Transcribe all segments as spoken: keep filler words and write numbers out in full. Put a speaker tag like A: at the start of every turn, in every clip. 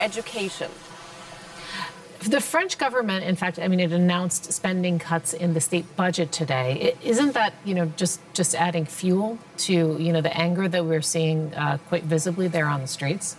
A: education.
B: The French government, in fact, I mean, it announced spending cuts in the state budget today. Isn't that, you know, just, just adding fuel to, you know, the anger that we're seeing uh, quite visibly there on the streets?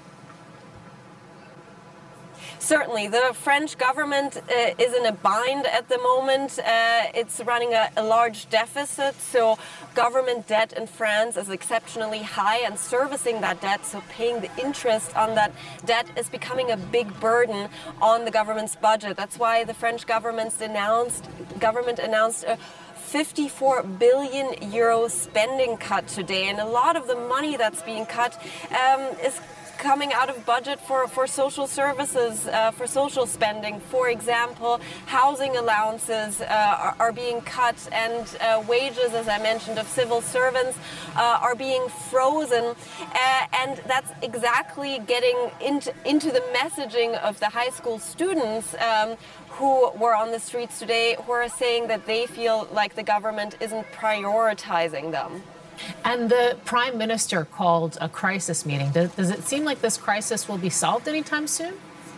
A: Certainly. The French government uh, is in a bind at the moment. Uh, it's running a, a large deficit, so government debt in France is exceptionally high, and servicing that debt, so paying the interest on that debt, is becoming a big burden on the government's budget. That's why the French government announced, government announced a fifty-four billion euro spending cut today, and a lot of the money that's being cut um, is coming out of budget for, for social services, uh, for social spending. For example, housing allowances uh, are, are being cut, and uh, wages, as I mentioned, of civil servants uh, are being frozen. Uh, and that's exactly getting into, into the messaging of the high school students um, who were on the streets today, who are saying that they feel like the government isn't prioritizing them.
B: And the Prime Minister called a crisis meeting. Does, does it seem like this crisis will be solved anytime soon?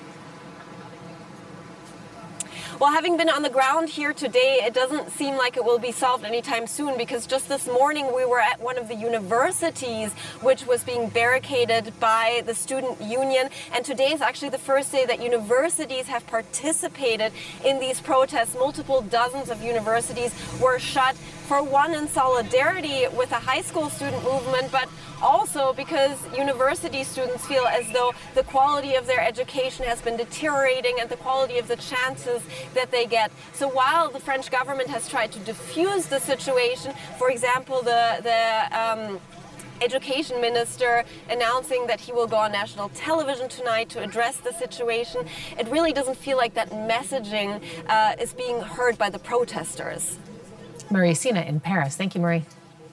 A: Well, having been on the ground here today, it doesn't seem like it will be solved anytime soon, because just this morning we were at one of the universities which was being barricaded by the student union. And today is actually the first day that universities have participated in these protests. Multiple dozens of universities were shut, for one, in solidarity with the high school student movement, but also because university students feel as though the quality of their education has been deteriorating and the quality of the chances that they get. So while the French government has tried to diffuse the situation, for example, the, the um, education minister announcing that he will go on national television tonight to address the situation, it really doesn't feel like that messaging uh, is being heard by the protesters.
B: Marie Sina in Paris. Thank you, Marie.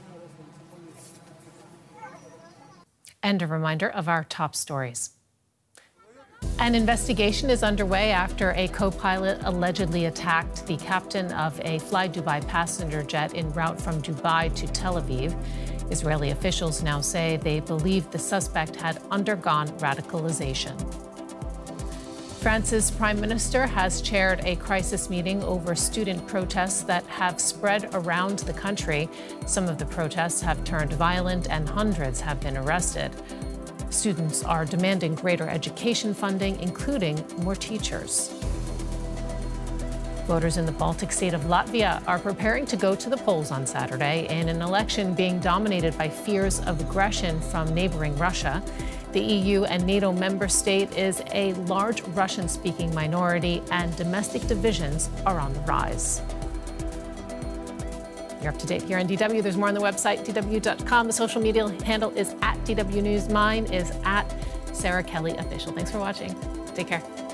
B: And a reminder of our top stories. An investigation is underway after a co-pilot allegedly attacked the captain of a Fly Dubai passenger jet en route from Dubai to Tel Aviv. Israeli officials now say they believe the suspect had undergone radicalization. France's prime minister has chaired a crisis meeting over student protests that have spread around the country. Some of the protests have turned violent and hundreds have been arrested. Students are demanding greater education funding, including more teachers. Voters in the Baltic state of Latvia are preparing to go to the polls on Saturday in an election being dominated by fears of aggression from neighboring Russia. The E U and NATO member state is a large Russian-speaking minority, and domestic divisions are on the rise. You're up to date here on D W. There's more on the website, D W dot com. The social media handle is at D W News. Mine is at Sarah Kelly Official. Thanks for watching. Take care.